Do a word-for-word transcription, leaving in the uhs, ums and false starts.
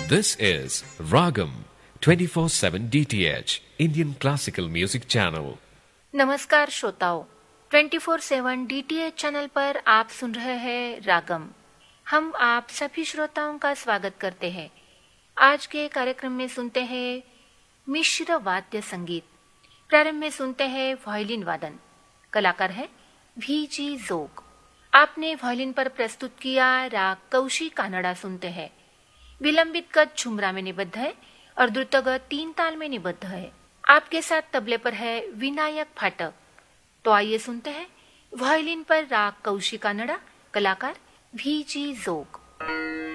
This is Ragam twenty-four seven D T H Indian Classical Music Channel. नमस्कार श्रोताओं, twenty four seven D T H channel पर आप सुन रहे हैं रागम। हम आप सभी श्रोताओं का स्वागत करते हैं। आज के कार्यक्रम में सुनते हैं मिश्र वाद्य संगीत। प्रारंभ में सुनते हैं वायलिन वादन। कलाकार है वी जी जोग। आपने वायलिन पर प्रस्तुत किया राग कौशी कानड़ा सुनते हैं। विलंबित गत झुमरा में निबद्ध है और द्रुतगत तीन ताल में निबद्ध है। आपके साथ तबले पर है विनायक फाटक। तो आइए सुनते हैं वायलिन पर राग कौशी कानड़ा, कलाकार वी जी जोग।